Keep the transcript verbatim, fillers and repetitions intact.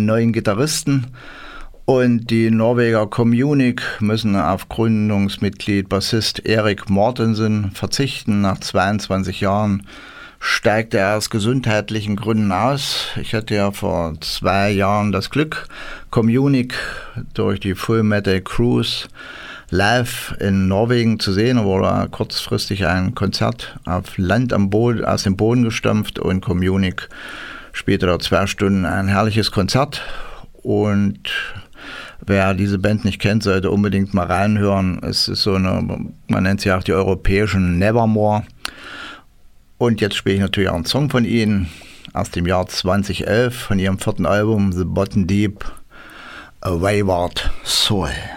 neuen Gitarristen. Und die Norweger Communic müssen auf Gründungsmitglied Bassist Erik Mortensen verzichten. Nach zweiundzwanzig Jahren steigt er aus gesundheitlichen Gründen aus. Ich hatte ja vor zwei Jahren das Glück, Communic durch die Full Metal Cruise live in Norwegen zu sehen. Da wurde kurzfristig ein Konzert auf Land am Boden, aus dem Boden gestampft und Communic spielte da zwei Stunden ein herrliches Konzert. Und wer diese Band nicht kennt, sollte unbedingt mal reinhören. Es ist so eine, man nennt sie auch die europäischen Nevermore. Und jetzt spiele ich natürlich auch einen Song von ihnen aus dem Jahr zweitausendelf von ihrem vierten Album The Bottom Deep, A Wayward Soul.